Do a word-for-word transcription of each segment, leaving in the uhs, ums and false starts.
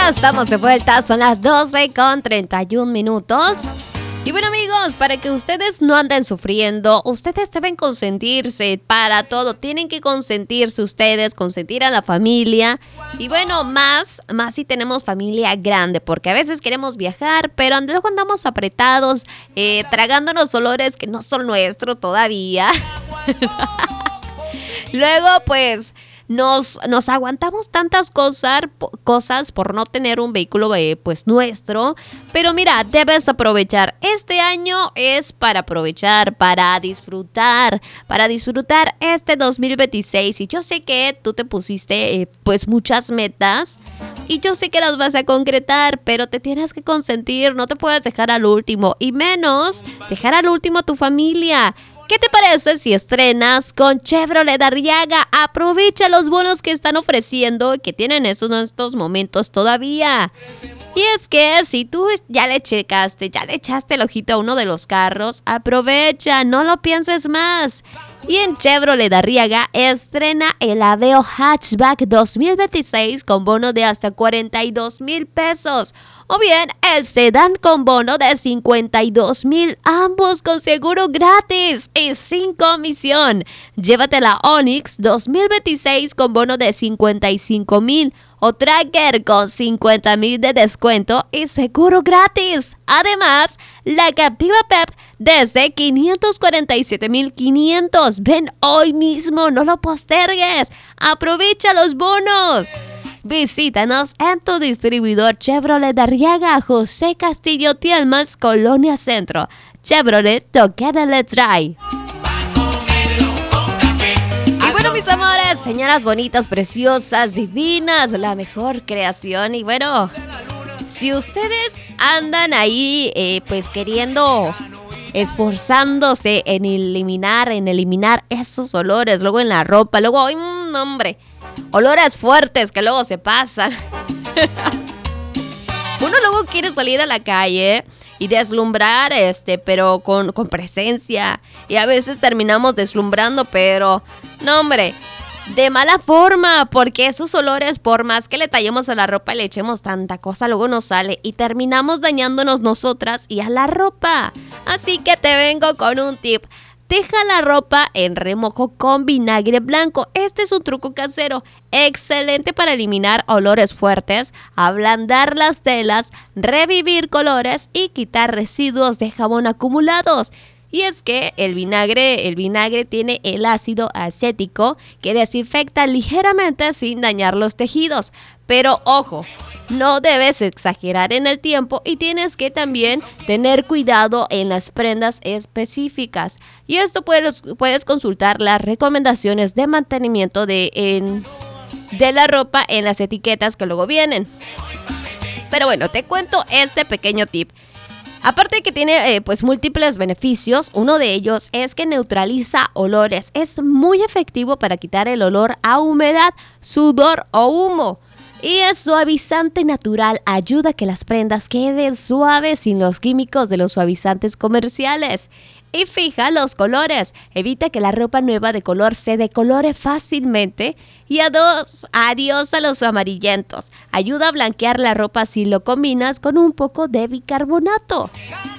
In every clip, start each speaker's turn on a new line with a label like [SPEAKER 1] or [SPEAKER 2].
[SPEAKER 1] estamos de vuelta, son las doce con treinta y un minutos. Y bueno, amigos, para que ustedes no anden sufriendo, ustedes deben consentirse para todo. Tienen que consentirse ustedes, consentir a la familia. Y bueno, más, más si tenemos familia grande, porque a veces queremos viajar, pero luego andamos apretados, eh, tragándonos olores que no son nuestros todavía. Luego, pues... Nos, nos aguantamos tantas cosas, cosas por no tener un vehículo eh, pues nuestro. Pero mira, debes aprovechar. Este año es para aprovechar, para disfrutar, para disfrutar este dos mil veintiséis. Y yo sé que tú te pusiste eh, pues muchas metas. Y yo sé que las vas a concretar, pero te tienes que consentir. No te puedes dejar al último. Y menos dejar al último a tu familia. ¿Qué te parece si estrenas con Chevrolet Arriaga? Aprovecha los bonos que están ofreciendo y que tienen esos en estos momentos todavía. Y es que si tú ya le checaste, ya le echaste el ojito a uno de los carros, aprovecha, no lo pienses más. Y en Chevrolet Arriaga estrena el Aveo Hatchback dos mil veintiséis con bono de hasta cuarenta y dos mil pesos. O bien el sedán con bono de cincuenta y dos mil, ambos con seguro gratis y sin comisión. Llévate la Onix dos mil veintiséis con bono de cincuenta y cinco mil o Tracker con cincuenta mil de descuento y seguro gratis. Además, la Captiva Pep desde quinientos cuarenta y siete mil quinientos. Ven hoy mismo, no lo postergues. Aprovecha los bonos. Visítanos en tu distribuidor Chevrolet Arriaga, José Castillo Tielmans, Colonia Centro. Chevrolet Together Let's Ride. Y bueno, mis amores, señoras bonitas, preciosas, divinas, la mejor creación. Y bueno, si ustedes andan ahí eh, pues queriendo, esforzándose en eliminar, en eliminar esos olores, luego en la ropa, luego, ¡ay, mmm, hombre! Olores fuertes que luego se pasan. Uno luego quiere salir a la calle y deslumbrar, este, pero con, con presencia. Y a veces terminamos deslumbrando, pero no, hombre, de mala forma, porque esos olores, por más que le tallemos a la ropa y le echemos tanta cosa, luego nos sale y terminamos dañándonos nosotras y a la ropa. Así que te vengo con un tip. Deja la ropa en remojo con vinagre blanco. Este es un truco casero, excelente para eliminar olores fuertes, ablandar las telas, revivir colores y quitar residuos de jabón acumulados. Y es que el vinagre, el vinagre tiene el ácido acético que desinfecta ligeramente sin dañar los tejidos. Pero ojo, no debes exagerar en el tiempo y tienes que también tener cuidado en las prendas específicas. Y esto puedes, puedes consultar las recomendaciones de mantenimiento de, en, de la ropa en las etiquetas que luego vienen. Pero bueno, te cuento este pequeño tip. Aparte de que tiene eh, pues múltiples beneficios, uno de ellos es que neutraliza olores. Es muy efectivo para quitar el olor a humedad, sudor o humo. Y es suavizante natural, ayuda a que las prendas queden suaves sin los químicos de los suavizantes comerciales. Y fija los colores, evita que la ropa nueva de color se decolore fácilmente. Y adiós, adiós a los amarillentos, ayuda a blanquear la ropa si lo combinas con un poco de bicarbonato.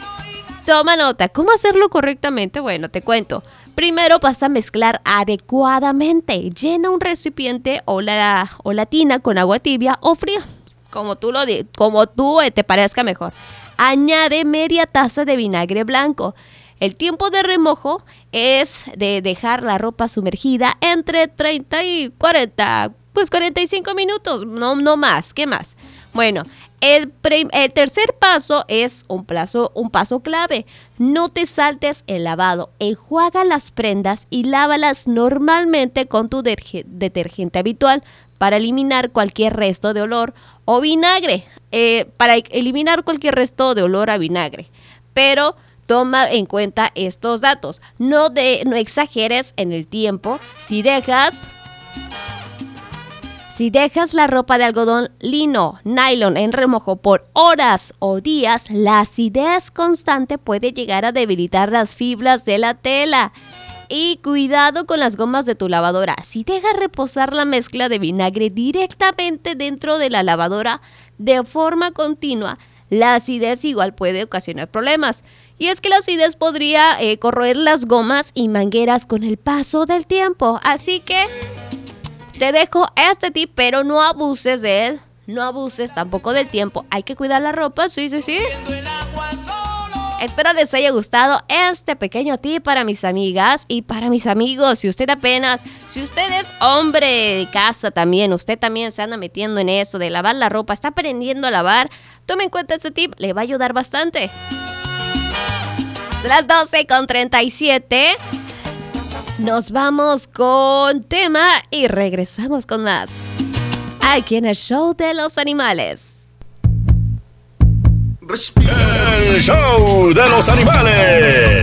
[SPEAKER 1] Toma nota, ¿cómo hacerlo correctamente? Bueno, te cuento. Primero vas a mezclar adecuadamente. Llena un recipiente o la, o la tina con agua tibia o fría, como tú, lo, como tú te parezca mejor. Añade media taza de vinagre blanco. El tiempo de remojo es de dejar la ropa sumergida entre treinta y cuarenta, pues cuarenta y cinco minutos, no, no más, ¿qué más? Bueno, el, pre, el tercer paso es un, plazo, un paso clave. No te saltes el lavado. Enjuaga las prendas y lávalas normalmente con tu derge, detergente habitual para eliminar cualquier resto de olor o vinagre. Eh, para eliminar cualquier resto de olor a vinagre. Pero toma en cuenta estos datos. No, de, no exageres en el tiempo. Si dejas... Si dejas la ropa de algodón, lino, nylon en remojo por horas o días, la acidez constante puede llegar a debilitar las fibras de la tela. Y cuidado con las gomas de tu lavadora. Si dejas reposar la mezcla de vinagre directamente dentro de la lavadora, de forma continua, la acidez igual puede ocasionar problemas. Y es que la acidez podría eh, corroer las gomas y mangueras con el paso del tiempo. Así que te dejo este tip, pero no abuses de él. No abuses tampoco del tiempo. Hay que cuidar la ropa, sí, sí, sí. Espero les haya gustado este pequeño tip para mis amigas y para mis amigos. Si usted apenas, si usted es hombre de casa también, usted también se anda metiendo en eso de lavar la ropa, está aprendiendo a lavar, tome en cuenta este tip, le va a ayudar bastante. Son las doce con treinta y siete. Nos vamos con tema y regresamos con más. Aquí en el show de los animales.
[SPEAKER 2] El show de los animales.